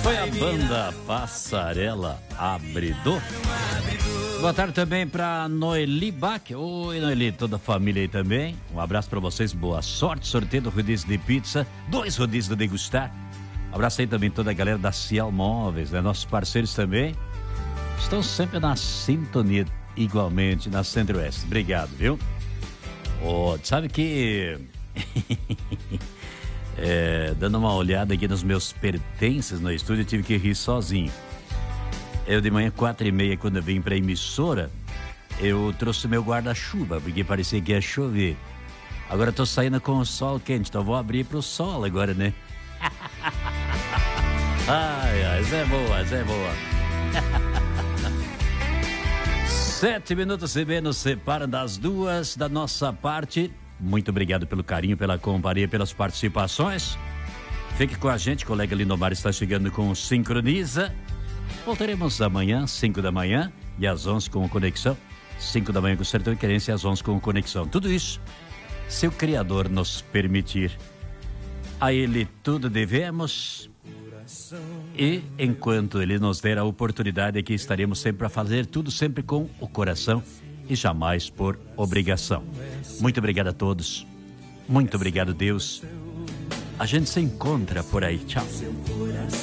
Foi a banda Passarela Abridor. Boa tarde também para Noeli Bach. Oi, Noeli, toda a família aí também. Um abraço para vocês, boa sorte. Sorteio do rodízio de pizza, 2 rodízios do degustar. Abraço aí também toda a galera da Ciel Móveis, né? Nossos parceiros também. Estão sempre na sintonia, igualmente, na Centro-Oeste. Obrigado, viu? Sabe que... dando uma olhada aqui nos meus pertences no estúdio, eu tive que rir sozinho. Eu de manhã, 4h30, quando eu vim pra emissora, eu trouxe meu guarda-chuva, porque parecia que ia chover. Agora eu tô saindo com o sol quente, então vou abrir pro sol agora, né? Ai, essa é boa, essa é boa. 7 minutos e menos separam das 2 da nossa parte. Muito obrigado pelo carinho, pela companhia, pelas participações. Fique com a gente, colega Lindomar está chegando com o Sincroniza. Voltaremos amanhã, 5 da manhã e às 11 com o Conexão. 5 da manhã com o Sertão e Querência e às 11 com o Conexão. Tudo isso, se o Criador nos permitir. A Ele tudo devemos. E enquanto Ele nos der a oportunidade, aqui estaremos sempre para fazer tudo sempre com o coração e jamais por obrigação. Muito obrigado a todos. Muito obrigado, Deus. A gente se encontra por aí. Tchau.